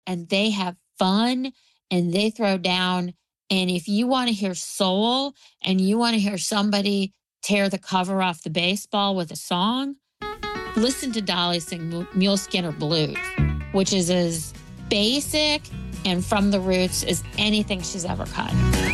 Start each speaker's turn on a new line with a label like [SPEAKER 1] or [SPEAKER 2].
[SPEAKER 1] and they have fun and they throw down. And if you want to hear soul and you want to hear somebody tear the cover off the baseball with a song, listen to Dolly sing Mule Skinner Blues, which is as basic and from the roots as anything she's ever cut.